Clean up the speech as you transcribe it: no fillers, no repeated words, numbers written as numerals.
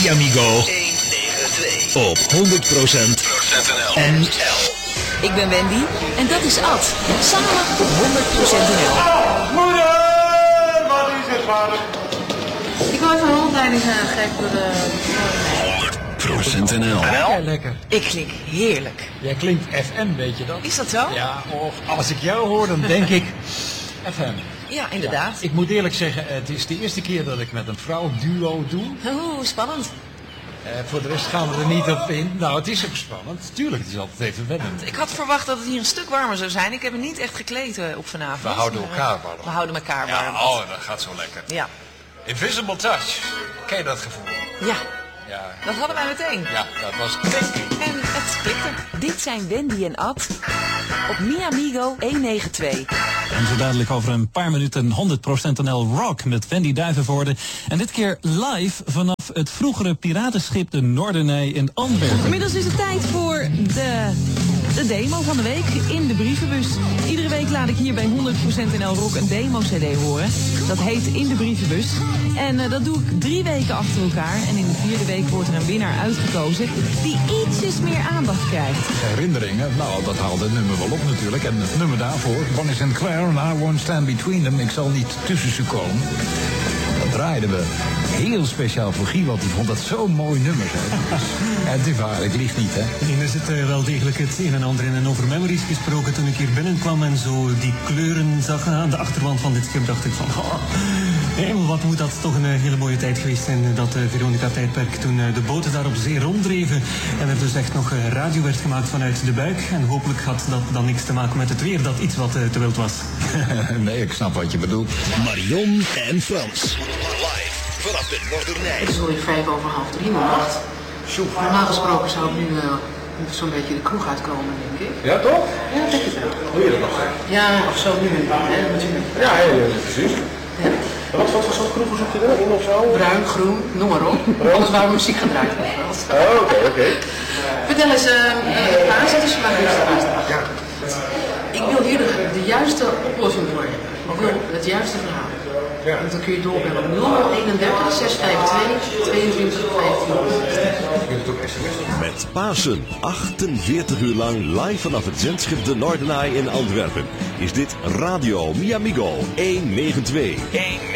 Miamigo 192 op 100% NL. Ik ben Wendy en dat is Ad. Samen op 100% NL. Moeder, wat is het, vader? Ik wil even een rondleiding geven door de 100% NL. Ja, lekker. Ik klink heerlijk. Jij klinkt FM, weet je dat? Is dat zo? Ja, of als ik jou hoor, dan denk ik FM. Ja, inderdaad. Ik moet eerlijk zeggen, het is de eerste keer dat ik met een vrouw duo doe. Oeh, spannend. Voor de rest gaan we er niet op in. Nou, het is ook spannend. Tuurlijk, het is altijd even wennen. Ik had verwacht dat het hier een stuk warmer zou zijn. Ik heb me niet echt gekleed op vanavond. We houden elkaar warm. We houden elkaar warm. Ja, oh, dat gaat zo lekker. Ja. Invisible touch. Ken je dat gevoel? Ja, Ja, dat hadden wij meteen. ja, dat was klik. En het klikte. Dit zijn Wendy en Ad op Miamigo 192. En zo dadelijk over een paar minuten 100% NL Rock met Wendy Duivenvoorde. En dit keer live vanaf het vroegere piratenschip de Noorderney in Antwerpen. Inmiddels is het tijd voor de demo van de week in de brievenbus. Iedere week laat ik hier bij 100% NL Rock een demo-cd horen. Dat heet In de brievenbus. En dat doe ik 3 weken achter elkaar. En in de 4e week wordt er een winnaar uitgekozen die ietsjes meer aandacht krijgt. Herinneringen, nou dat haalt het nummer wel op natuurlijk. En het nummer daarvoor, Bonnie Sinclair en I Won't Stand Between Them. Ik zal niet tussen ze komen. Dat draaiden we heel speciaal voor Guy, want die vond dat zo'n mooi nummer. En het is waar, ik lieg niet, hè. En er zit wel degelijk het een en ander in. En over memories gesproken, toen ik hier binnenkwam en zo die kleuren zag aan de achterwand van dit schip, dacht ik van... hemel, wat moet dat toch een hele mooie tijd geweest zijn, dat Veronica-tijdperk, toen de boten daar op zee ronddreven. En er dus echt nog radio werd gemaakt vanuit de buik. En hopelijk had dat dan niks te maken met het weer, dat iets wat te wild was. Nee, ik snap wat je bedoelt. Marion en Frans. Live vanaf de Noorderney. Het is alweer 2:55 vannacht. Normaal gesproken zou ik nu zo'n beetje de kroeg uitkomen, denk ik. Ja, toch? Ja, denk ik wel. Doe je dat nog steeds? Ja, of zo nu en dan, hè, natuurlijk. Ja, precies. Ja. Wat voor soort kroegen zoek je erin of zo? Bruin, groen, noem maar op. Anders waar we muziek gedraaid worden. Oh, oké. Vertel eens, paas, wat is vandaag de paasdag? Ja. Ik wil hier de juiste oplossing voor hebben. Ik wil het juiste verhaal. Ja. Want dan kun je doorbellen op 031 652 22 15. Met Pasen, 48 uur lang live vanaf het zendschip de Noorderney in Antwerpen. Is dit Radio Miamigo 192.